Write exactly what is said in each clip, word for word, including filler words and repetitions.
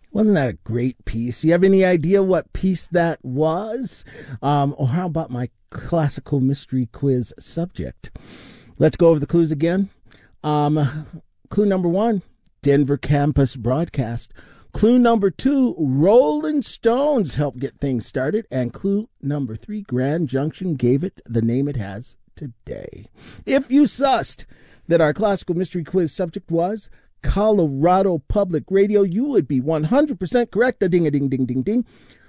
Wasn't that a great piece? You have any idea what piece that was? Um, or how about my classical mystery quiz subject? Let's go over the clues again. Um, clue number one, Denver campus broadcast. Clue number two, Rolling Stones helped get things started. And clue number three, Grand Junction gave it the name it has today. If you sussed that our classical mystery quiz subject was Colorado Public Radio, you would be one hundred percent correct. A ding, a ding, ding, ding, ding.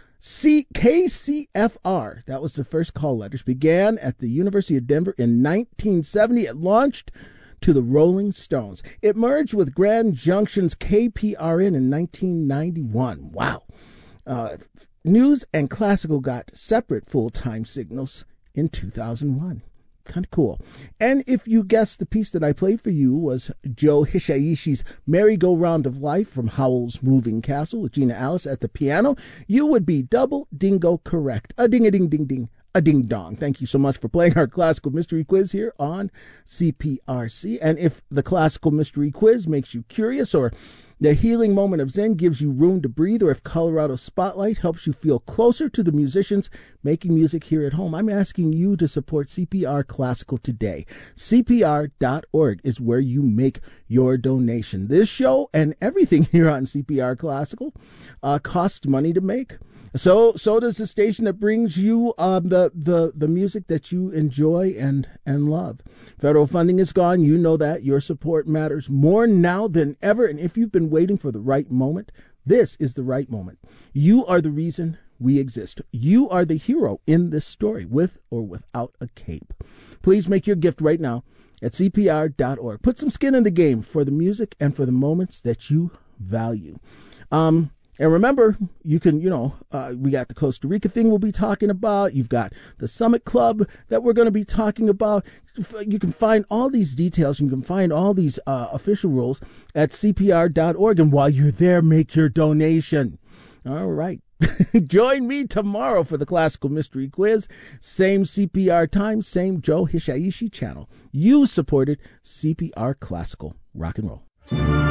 C- K C F R, that was the first call letters, began at the University of Denver in nineteen seventy. It launched to the Rolling Stones. It merged with Grand Junction's K P R N in nineteen ninety-one. Wow. Uh, news and classical got separate full-time signals in two thousand one. Kind of cool. And if you guessed the piece that I played for you was Joe Hisaiishi's Merry-Go-Round of Life from Howl's Moving Castle with Gina Alice at the piano, you would be double dingo correct. A ding-a-ding-ding-ding. A ding-dong. Thank you so much for playing our classical mystery quiz here on C P R C. And if the classical mystery quiz makes you curious, or the healing moment of Zen gives you room to breathe, or if Colorado Spotlight helps you feel closer to the musicians making music here at home, I'm asking you to support C P R Classical today. C P R dot org is where you make your donation. This show and everything here on C P R Classical uh, costs money to make. So so does the station that brings you um, the, the, the music that you enjoy and, and love. Federal funding is gone. You know that. Your support matters more now than ever. And if you've been waiting for the right moment, this is the right moment. You are the reason we exist. You are the hero in this story, with or without a cape. Please make your gift right now at C P R dot org. Put some skin in the game for the music and for the moments that you value. Um... And remember, you can, you know, uh, we got the Costa Rica thing we'll be talking about. You've got the Summit Club that we're going to be talking about. You can find all these details. You can find all these uh, official rules at C P R dot org. And while you're there, make your donation. All right. Join me tomorrow for the Classical Mystery Quiz. Same C P R time, same Joe Hisaishi channel. You supported C P R Classical Rock and Roll.